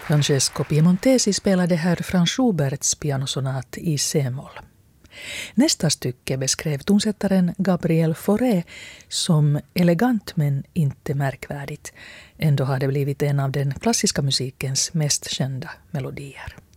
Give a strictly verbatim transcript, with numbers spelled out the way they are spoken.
Francesco Piemontesi spelade här Franz Schuberts pianosonat i C-moll. Nästa stycke beskrev tonsättaren Gabriel Fauré som elegant men inte märkvärdigt. Ändå har det blivit en av den klassiska musikens mest kända melodier.